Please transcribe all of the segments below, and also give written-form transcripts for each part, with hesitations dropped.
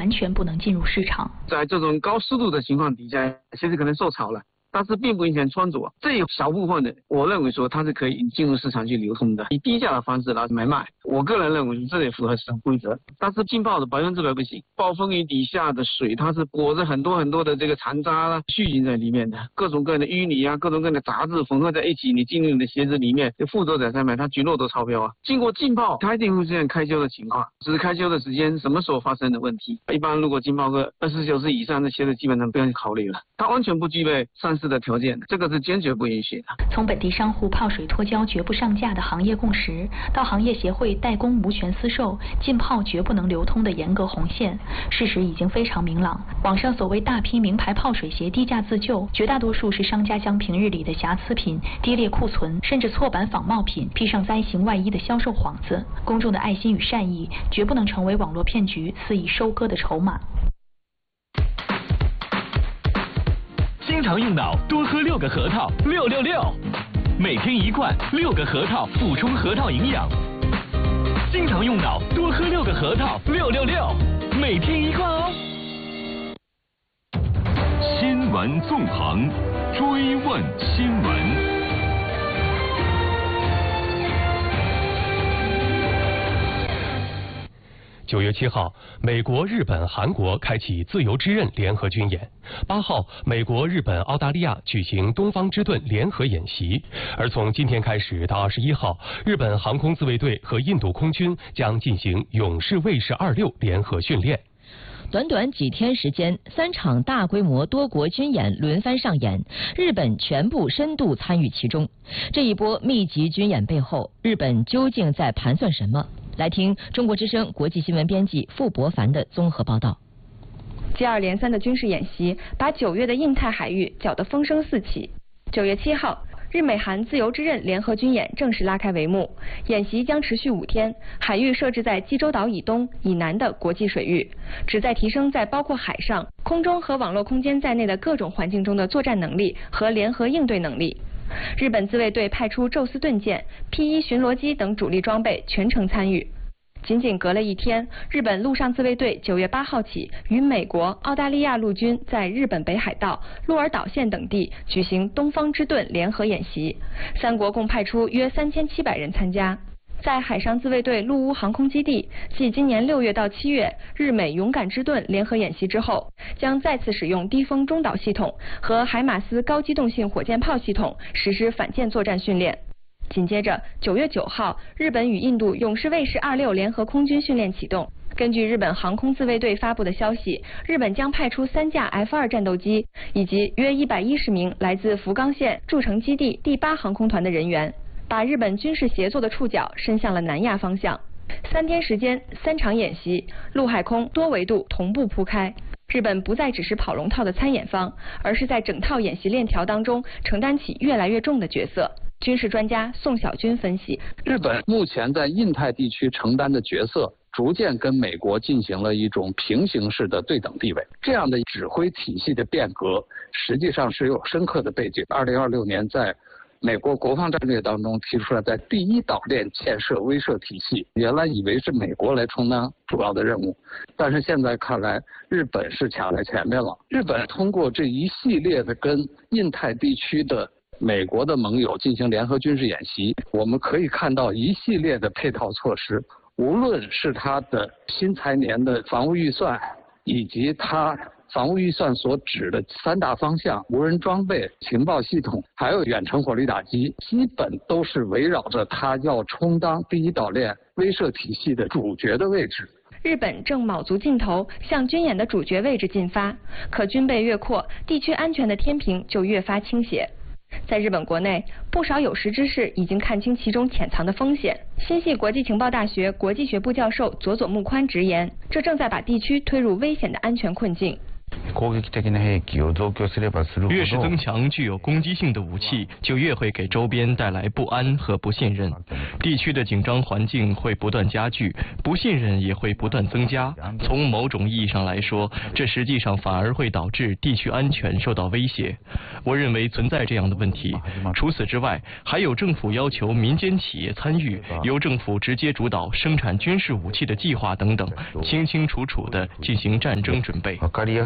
完全不能进入市场。 在这种高湿度的情况底下，其实可能受潮了。但是并不影响穿着，这一小部分的，我认为说它是可以进入市场去流通的，以低价的方式来买卖。我个人认为这也符合市场规则。但是浸泡的100%不行，暴风雨底下的水，它是裹着很多的这个残渣啦、细菌在里面的，各种各样的淤泥啊，各种各样的杂质混合在一起，你进入你的鞋子里面，就附着在上面，它菌落都超标啊。经过浸泡，它一定会出现开胶的情况，只是开胶的时间什么时候发生的问题。一般如果浸泡个24小时以上的鞋子，基本上不用考虑了，它完全不具备上市的条件，这个是坚决不允许的。 从本地商户泡水脱胶绝不上架的行业共识，到行业协会代工无权私售、浸泡绝不能流通的严格红线，事实已经非常明朗。网上所谓大批名牌泡水鞋低价自救，绝大多数是商家将平日里的瑕疵品、低劣库存，甚至错版仿冒品披上灾形外衣的销售幌子。公众的爱心与善意，绝不能成为网络骗局肆意收割的筹码。 经常用脑，多喝6个核桃，666，每天1罐，6个核桃补充核桃营养。经常用脑，多喝6个核桃，666，每天1罐哦。 新闻纵横，追问新闻。 9月7号，美国、日本、韩国开启自由之刃联合军演。8号，美国、日本、澳大利亚举行东方之盾联合演习。而从今天开始到21号，日本航空自卫队和印度空军将进行勇士卫士26联合训练。 短短几天时间，3场大规模多国军演轮番上演，日本全部深度参与其中。这一波密集军演背后，日本究竟在盘算什么？来听中国之声国际新闻编辑傅博凡的综合报道。 接二连三的军事演习把9月的印太海域搅得风声四起。9月7号，日美韩自由之刃联合军演正式拉开帷幕。演习将持续5天，海域设置在济州岛以东、以南的国际水域，旨在提升在包括海上、空中和网络空间在内的各种环境中的作战能力和联合应对能力。日本自卫队派出宙斯盾舰、P-1巡逻机等主力装备全程参与。仅仅隔了1天，日本陆上自卫队9月8号起与美国、澳大利亚陆军在日本北海道、鹿儿岛县等地举行东方之盾联合演习，3国共派出约3700人参加。在海上自卫队陆乌航空基地，继今年6月到7月日美勇敢之盾联合演习之后，将再次使用低风中导系统和海马斯高机动性火箭炮系统实施反舰作战训练。紧接着9月9号，日本与印度勇士卫士26联合空军训练启动。根据日本航空自卫队发布的消息，日本将派出3架 F2 战斗机以及约110名来自福冈县筑成基地第8航空团的人员，把日本军事协作的触角伸向了南亚方向。3天时间，3场演习，陆海空多维度同步铺开。日本不再只是跑龙套的参演方，而是在整套演习链条当中承担起越来越重的角色。军事专家宋小军分析， 日本目前在印太地区承担的角色逐渐跟美国进行了一种平行式的对等地位，这样的指挥体系的变革实际上是有深刻的背景。2026年在美国国防战略当中提出了在第1岛链建设威慑体系，原来以为是美国来充当主要的任务，但是现在看来日本是抢在前面了。日本通过这一系列的跟印太地区的美国的盟友进行联合军事演习，我们可以看到一系列的配套措施，无论是它的新财年的防务预算，以及它防务预算所指的3大方向，无人装备、情报系统，还有远程火力打击，基本都是围绕着它要充当第1岛链威慑体系的主角的位置。 日本正卯足劲头向军演的主角位置进发，可军备越扩，地区安全的天平就越发倾斜。在日本国内，不少有识之士已经看清其中潜藏的风险。新系国际情报大学国际学部教授佐佐木宽直言，这正在把地区推入危险的安全困境。 越是增强具有攻击性的武器，就越会给周边带来不安和不信任。地区的紧张环境会不断加剧，不信任也会不断增加。从某种意义上来说，这实际上反而会导致地区安全受到威胁。我认为存在这样的问题。除此之外，还有政府要求民间企业参与，由政府直接主导生产军事武器的计划等等，清清楚楚地进行战争准备。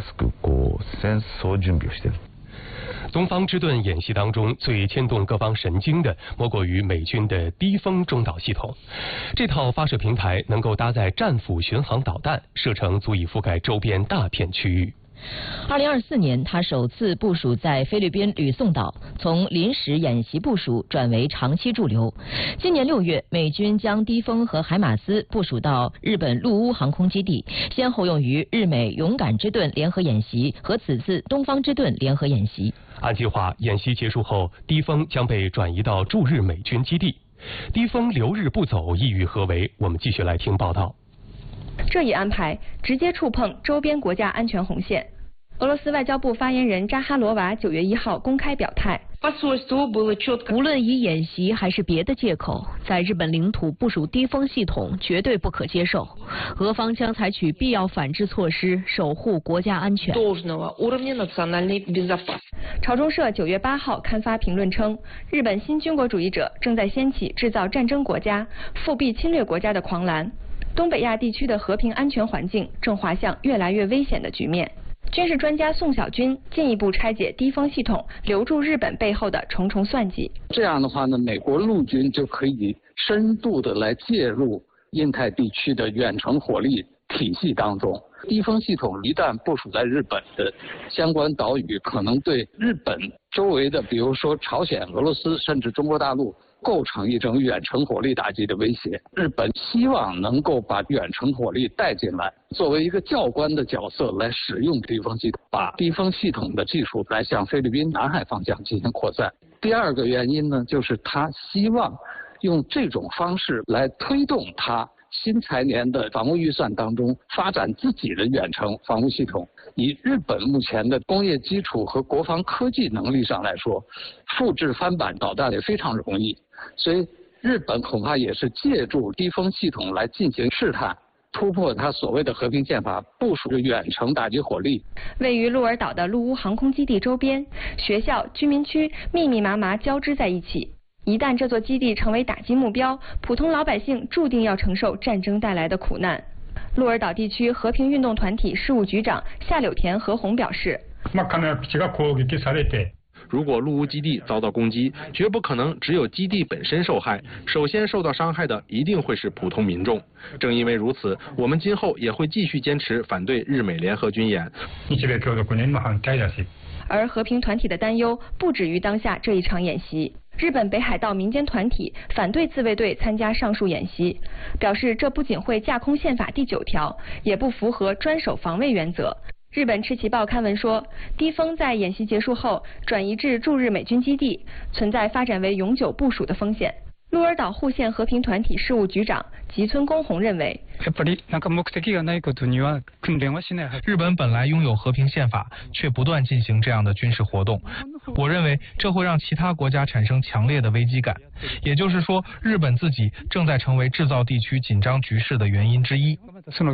东方之盾演习当中最牵动各方神经的，莫过于美军的低风中导系统。这套发射平台能够搭载战斧巡航导弹，射程足以覆盖周边大片区域。 2024年，它首次部署在菲律宾吕宋岛，从临时演习部署转为长期驻留。今年6月，美军将低风和海马斯部署到日本陆屋航空基地，先后用于日美勇敢之盾联合演习和此次东方之盾联合演习。 按计划，演习结束后，低风将被转移到驻日美军基地。低风留日不走，意欲何为？我们继续来听报道。 这一安排直接触碰周边国家安全红线。俄罗斯外交部发言人扎哈罗娃9月1号公开表态， 无论以演习还是别的借口，在日本领土部署低风系统绝对不可接受。俄方将采取必要反制措施，守护国家安全。 朝中社9月8号刊发评论称，日本新军国主义者正在掀起制造战争国家、复辟侵略国家的狂澜。东北亚地区的和平安全环境正滑向越来越危险的局面。军事专家宋小军进一步拆解低风系统留住日本背后的重重算计。 这样的话呢，美国陆军就可以深度的来介入印太地区的远程火力体系当中。低风系统一旦部署在日本的相关岛屿，可能对日本周围的，比如说朝鲜、俄罗斯，甚至中国大陆，构成一种远程火力打击的威胁。日本希望能够把远程火力带进来，作为一个教官的角色来使用低风系统，把低风系统的技术来向菲律宾南海方向进行扩散。第二个原因呢，就是他希望用这种方式来推动他新财年的防务预算当中发展自己的远程防务系统。以日本目前的工业基础和国防科技能力上来说，复制翻版导弹也非常容易，所以日本恐怕也是借助低风系统来进行试探，突破它所谓的和平宪法，部署远程打击火力。 位于鹿儿岛的陆屋航空基地周边，学校、居民区密密麻麻交织在一起。一旦这座基地成为打击目标，普通老百姓注定要承受战争带来的苦难。鹿儿岛地区和平运动团体事务局长下柳田和宏表示， 如果陆屋基地遭到攻击，绝不可能只有基地本身受害，首先受到伤害的一定会是普通民众。正因为如此，我们今后也会继续坚持反对日美联合军演。 而和平团体的担忧不止于当下这一场演习。日本北海道民间团体反对自卫队参加上述演习，表示这不仅会架空宪法第9条，也不符合专守防卫原则。日本赤旗报刊文说，低风在演习结束后转移至驻日美军基地，存在发展为永久部署的风险。鹿儿岛户县和平团体事务局长吉村公宏认为， 日本本来拥有和平宪法，却不断进行这样的军事活动。我认为这会让其他国家产生强烈的危机感，也就是说，日本自己正在成为制造地区紧张局势的原因之一。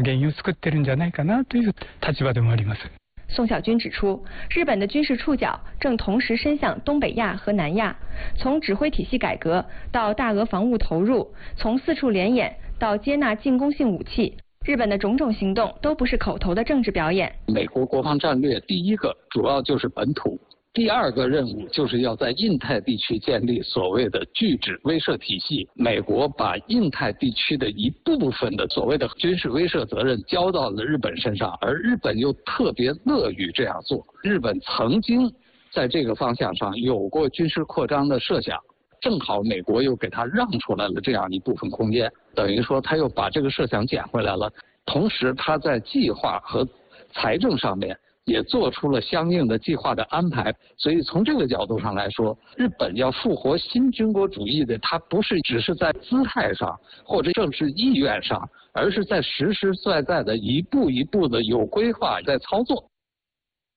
宋小军指出，日本的军事触角正同时伸向东北亚和南亚，从指挥体系改革到大额防务投入，从四处联演到接纳进攻性武器，日本的种种行动都不是口头的政治表演。 美国国防战略第一个主要就是本土，第二个任务就是要在印太地区建立所谓的拒止威慑体系。美国把印太地区的一部分的所谓的军事威慑责任交到了日本身上，而日本又特别乐于这样做。日本曾经在这个方向上有过军事扩张的设想，正好美国又给他让出来了这样一部分空间，等于说他又把这个设想捡回来了。同时他在计划和财政上面也做出了相应的计划的安排，所以从这个角度上来说，日本要复活新军国主义的，它不是只是在姿态上或者政治意愿上，而是在实实在在的一步一步的有规划在操作。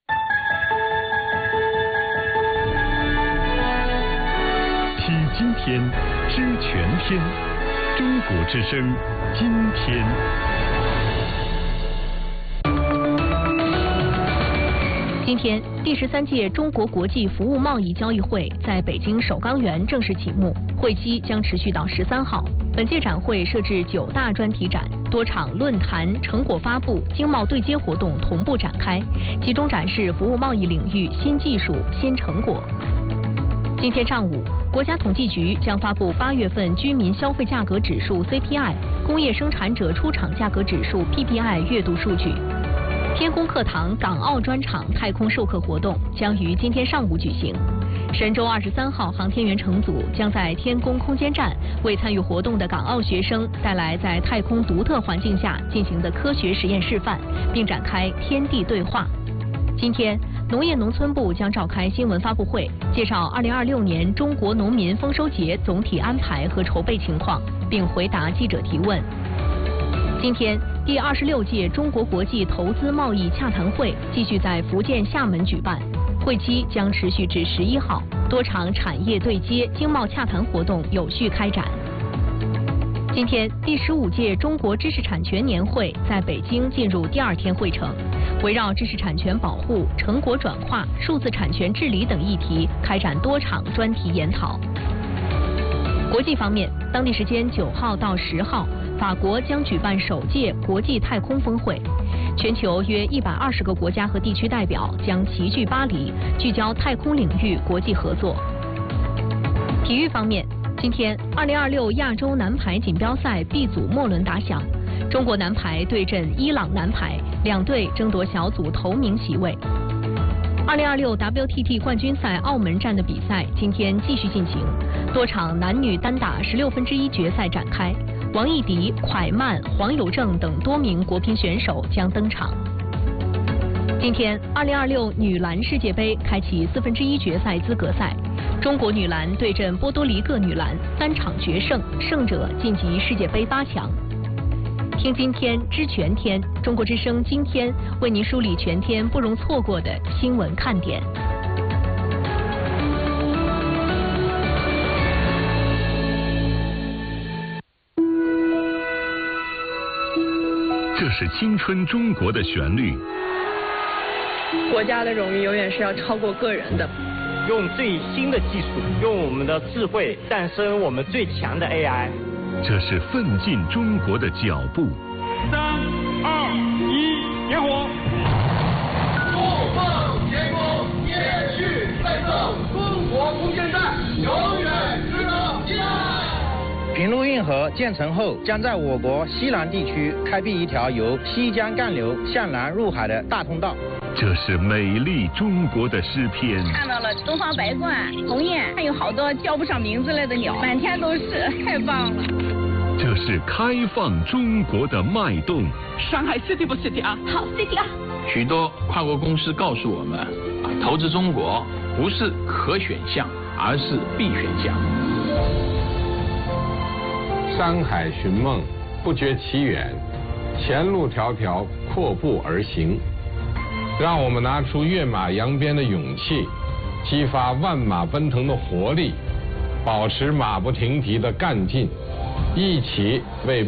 天，知全天。中国之声，今天。 今天，第13届中国国际服务贸易交易会在北京首钢园正式启幕，会期将持续到13号。本届展会设置9大专题展，多场论坛、成果发布、经贸对接活动同步展开，集中展示服务贸易领域新技术、新成果。今天上午，国家统计局将发布8月份居民消费价格指数 CPI、工业生产者出厂价格指数 PPI 月度数据。天宫课堂港澳专场太空授课活动将于今天上午举行。神舟23号航天员乘组将在天宫空间站为参与活动的港澳学生带来在太空独特环境下进行的科学实验示范，并展开天地对话。今天，农业农村部将召开新闻发布会，介绍2026年中国农民丰收节总体安排和筹备情况，并回答记者提问。今天，第26届中国国际投资贸易洽谈会继续在福建厦门举办，会期将持续至11号，多场产业对接、经贸洽谈活动有序开展。今天，第15届中国知识产权年会在北京进入第2天会程，围绕知识产权保护、成果转化、数字产权治理等议题开展多场专题研讨。国际方面，当地时间9号到10号，法国将举办首届国际太空峰会，全球约120个国家和地区代表将齐聚巴黎，聚焦太空领域国际合作。体育方面，今天2026亚洲男排锦标赛 B 组末轮打响，中国男排对阵伊朗男排，两队争夺小组头名席位。2026 WTT 冠军赛澳门站的比赛今天继续进行，多场男女单打16分之一决赛展开，王艺迪、蒯曼、黄有正等多名国乒选手将登场。今天，2026女篮世界杯开启4分之一决赛资格赛，中国女篮对阵波多黎各女篮，3场决胜，胜者晋级世界杯8强。听今天知全天，中国之声今天为您梳理全天不容错过的新闻看点。 这是青春中国的旋律。 国家的荣誉永远是要超过个人的。 用最新的技术，用我们的智慧诞生我们最强的 AI。 这是奋进中国的脚步。 3、2、1，点火！不放前锋，延续奋斗，中国空间站永远值得期待。 平陆运河建成后，将在我国西南地区开辟一条由西江干流向南入海的大通道。 这是美丽中国的诗篇。 看到了东方白鹳、鸿雁，还有好多叫不上名字来的鸟，满天都是，太棒了。 这是开放中国的脉动。 上海 City 不 City 啊？ 好 City 啊！ 许多跨国公司告诉我们，投资中国不是可选项，而是必选项。 山海寻梦，不觉其远；前路迢迢，阔步而行。让我们拿出跃马扬鞭的勇气，激发万马奔腾的活力，保持马不停蹄的干劲，一起为